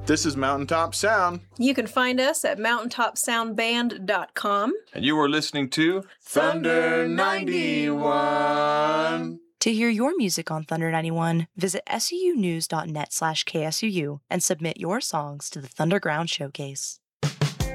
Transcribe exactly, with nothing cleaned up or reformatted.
This is Mountaintop Sound. You can find us at mountaintop sound band dot com. And you are listening to Thunder ninety-one. To hear your music on Thunder ninety-one, visit S U U news dot net slash K S U U and submit your songs to the Thunderground Showcase.